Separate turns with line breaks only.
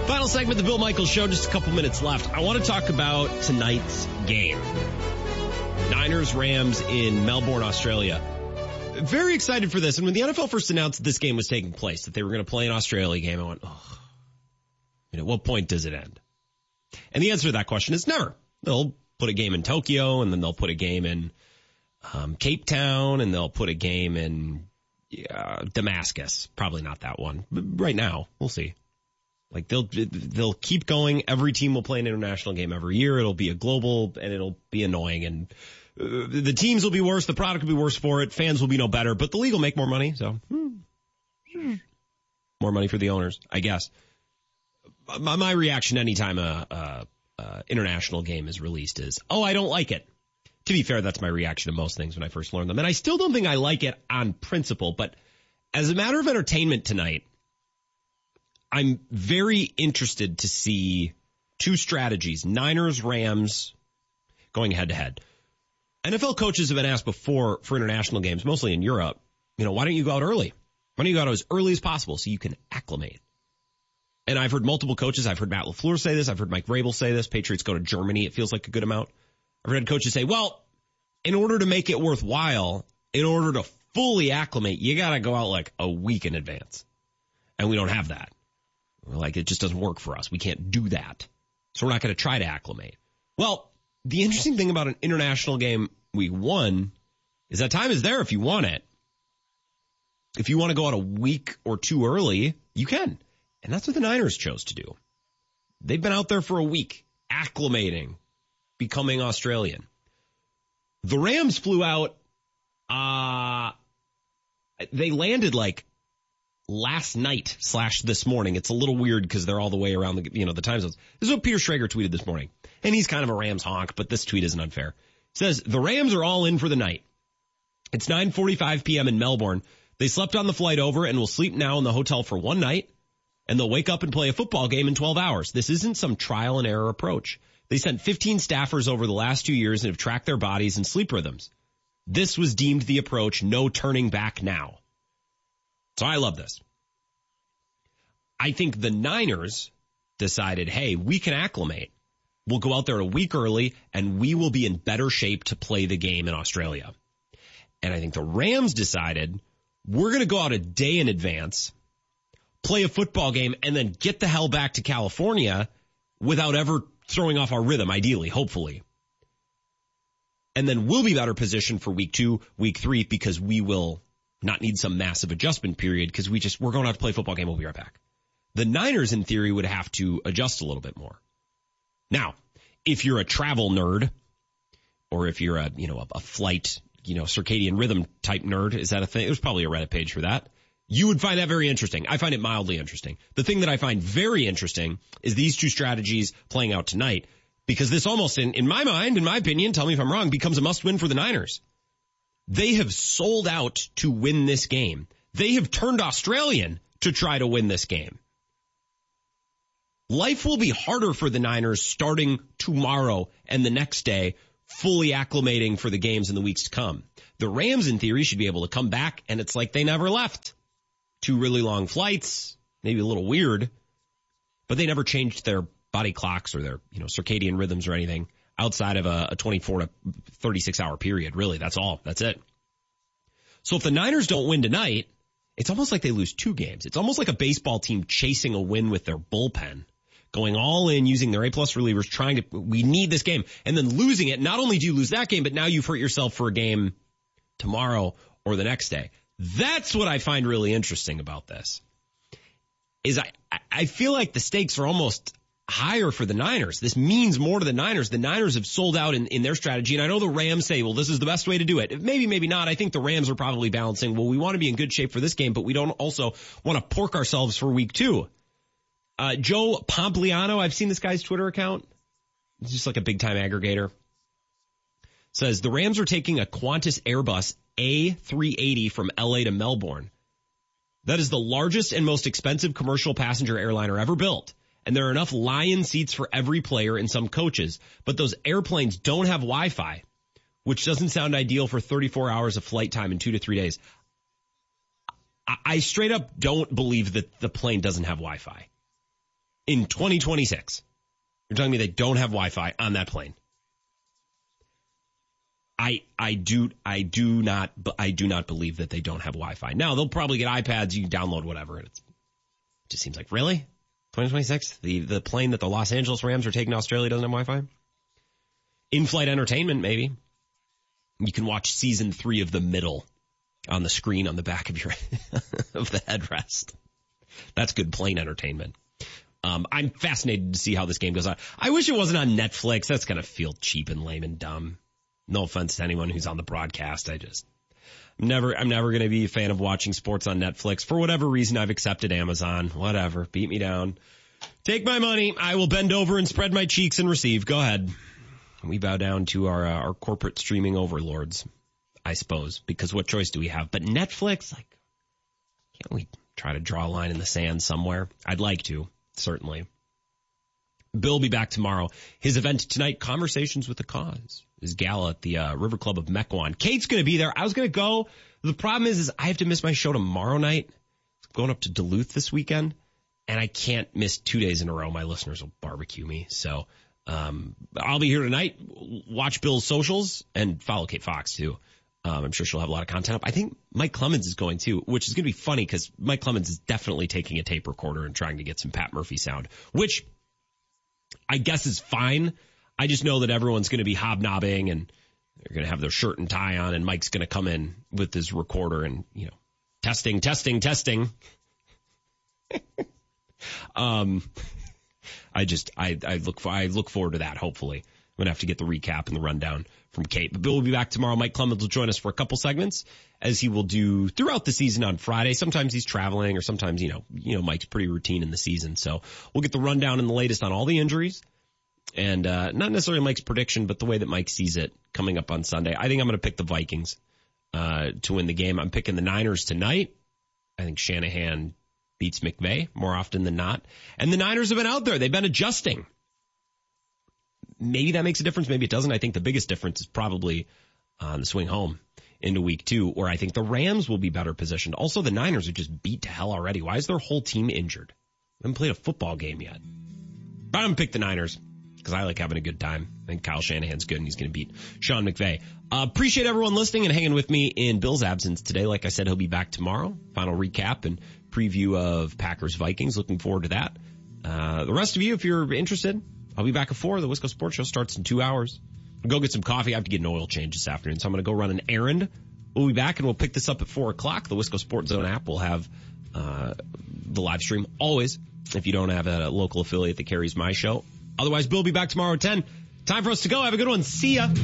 Final segment of the Bill Michaels Show, just a couple minutes left. I want to talk about tonight's game. Niners-Rams in Melbourne, Australia. Very excited for this. And when the NFL first announced that this game was taking place, that they were going to play an Australia game, I went, at what point does it end? And the answer to that question is never. They'll put a game in Tokyo, and then they'll put a game in Cape Town, and they'll put a game in Damascus. Probably not that one. But right now, we'll see. Like they'll keep going. Every team will play an international game every year. It'll be a global, and it'll be annoying. And the teams will be worse. The product will be worse for it. Fans will be no better. But the league will make more money. So more money for the owners, I guess. My reaction anytime a international game is released is, I don't like it. To be fair, that's my reaction to most things when I first learned them. And I still don't think I like it on principle. But as a matter of entertainment tonight, I'm very interested to see two strategies, Niners, Rams, going head-to-head. NFL coaches have been asked before for international games, mostly in Europe, why don't you go out early? Why don't you go out as early as possible so you can acclimate? And I've heard multiple coaches. I've heard Matt LaFleur say this. I've heard Mike Vrabel say this. Patriots go to Germany. It feels like a good amount. I've heard coaches say, in order to make it worthwhile, in order to fully acclimate, you got to go out like a week in advance. And we don't have that. It just doesn't work for us. We can't do that. So we're not going to try to acclimate. Well, the interesting thing about an international game week one is that time is there if you want it. If you want to go out a week or two early, you can. And that's what the Niners chose to do. They've been out there for a week, acclimating, becoming Australian. The Rams flew out, they landed last night / this morning. It's a little weird because they're all the way around the time zones. This is what Peter Schrager tweeted this morning. And he's kind of a Rams honk, but this tweet isn't unfair. It says, the Rams are all in for the night. It's 9:45 p.m. in Melbourne. They slept on the flight over and will sleep now in the hotel for one night. And they'll wake up and play a football game in 12 hours. This isn't some trial and error approach. They sent 15 staffers over the last 2 years and have tracked their bodies and sleep rhythms. This was deemed the approach, no turning back now. So I love this. I think the Niners decided, hey, we can acclimate. We'll go out there a week early, and we will be in better shape to play the game in Australia. And I think the Rams decided, we're going to go out a day in advance, play a football game, and then get the hell back to California without ever throwing off our rhythm, ideally, hopefully. And then we'll be better positioned for week 2, week 3, because we will not need some massive adjustment period because we're going out to play a football game. We'll be right back. The Niners, in theory, would have to adjust a little bit more. Now, if you're a travel nerd, or if you're a flight, circadian rhythm type nerd, is that a thing? There's probably a Reddit page for that. You would find that very interesting. I find it mildly interesting. The thing that I find very interesting is these two strategies playing out tonight, because this almost, in my mind, in my opinion, tell me if I'm wrong, becomes a must-win for the Niners. They have sold out to win this game. They have turned Australian to try to win this game. Life will be harder for the Niners starting tomorrow and the next day, fully acclimating for the games in the weeks to come. The Rams, in theory, should be able to come back, and it's like they never left. 2 really long flights, maybe a little weird, but they never changed their body clocks or their circadian rhythms or anything outside of a 24 to 36 hour period. Really, that's all. That's it. So if the Niners don't win tonight, it's almost like they lose 2 games. It's almost like a baseball team chasing a win with their bullpen, going all in, using their A-plus relievers, we need this game, and then losing it. Not only do you lose that game, but now you've hurt yourself for a game tomorrow or the next day. That's what I find really interesting about this, is I feel like the stakes are almost higher for the Niners. This means more to the Niners. The Niners have sold out in their strategy, and I know the Rams say, well, this is the best way to do it. Maybe, maybe not. I think the Rams are probably balancing, well, we want to be in good shape for this game, but we don't also want to pork ourselves for week 2. Joe Pompliano, I've seen this guy's Twitter account. It's just like a big-time aggregator. Says, the Rams are taking a Qantas Airbus A380 from LA to Melbourne. That is the largest and most expensive commercial passenger airliner ever built. And there are enough lie-in seats for every player and some coaches. But those airplanes don't have Wi-Fi, which doesn't sound ideal for 34 hours of flight time in 2 to 3 days. I straight up don't believe that the plane doesn't have Wi-Fi. in 2026. You're telling me they don't have Wi-Fi on that plane. I do not believe that they don't have Wi-Fi. Now they'll probably get iPads. You can download whatever. It just seems like, really? 2026? The plane that the Los Angeles Rams are taking to Australia doesn't have Wi-Fi? In-flight entertainment, maybe. You can watch season 3 of The Middle on the screen on the back of your of the headrest. That's good plane entertainment. I'm fascinated to see how this game goes on. I wish it wasn't on Netflix. That's going to feel cheap and lame and dumb. No offense to anyone who's on the broadcast. I'm never going to be a fan of watching sports on Netflix. For whatever reason, I've accepted Amazon. Whatever. Beat me down. Take my money. I will bend over and spread my cheeks and receive. Go ahead. We bow down to our corporate streaming overlords, I suppose, because what choice do we have? But Netflix, can't we try to draw a line in the sand somewhere? I'd like to, certainly. Bill will be back tomorrow. His event tonight, Conversations with the Cause, his gala at the River Club of Mequon. Kate's going to be there. I was going to go. The problem is I have to miss my show tomorrow night. I'm going up to Duluth this weekend, and I can't miss 2 days in a row. My listeners will barbecue me. So I'll be here tonight. Watch Bill's socials and follow Kate Fox, too. I'm sure she'll have a lot of content up. I think Mike Clemens is going, too, which is going to be funny because Mike Clemens is definitely taking a tape recorder and trying to get some Pat Murphy sound, which I guess is fine. I just know that everyone's going to be hobnobbing and they're going to have their shirt and tie on, and Mike's going to come in with his recorder and, testing. I look forward to that, hopefully. I'm going to have to get the recap and the rundown from Kate. But Bill will be back tomorrow. Mike Clemens will join us for a couple segments, as he will do throughout the season on Friday. Sometimes he's traveling, or sometimes, Mike's pretty routine in the season. So we'll get the rundown and the latest on all the injuries. And not necessarily Mike's prediction, but the way that Mike sees it coming up on Sunday. I think I'm going to pick the Vikings to win the game. I'm picking the Niners tonight. I think Shanahan beats McVay more often than not. And the Niners have been out there. They've been adjusting. Maybe that makes a difference. Maybe it doesn't. I think the biggest difference is probably on the swing home into week 2, where I think the Rams will be better positioned. Also, the Niners are just beat to hell already. Why is their whole team injured? They haven't played a football game yet. But I'm going to pick the Niners because I like having a good time. I think Kyle Shanahan's good, and he's going to beat Sean McVay. Appreciate everyone listening and hanging with me in Bill's absence today. Like I said, he'll be back tomorrow. Final recap and preview of Packers-Vikings. Looking forward to that. The rest of you, if you're interested, I'll be back at 4. The Wisco Sports Show starts in 2 hours. We'll go get some coffee. I have to get an oil change this afternoon, so I'm going to go run an errand. We'll be back, and we'll pick this up at 4 o'clock. The Wisco Sports Zone app will have the live stream always, if you don't have a local affiliate that carries my show. Otherwise, Bill will be back tomorrow at 10. Time for us to go. Have a good one. See ya.